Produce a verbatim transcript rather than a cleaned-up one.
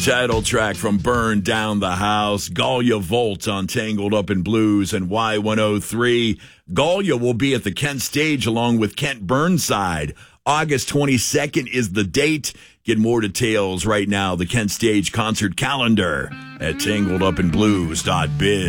Title track from Burn Down the House. Galia Volt on Tangled Up in Blues and Y one oh three. Galia will be at the Kent stage along with Kent Burnside. August twenty-second is the date. Get more details right now. The Kent stage concert calendar at tangled up in blues dot biz.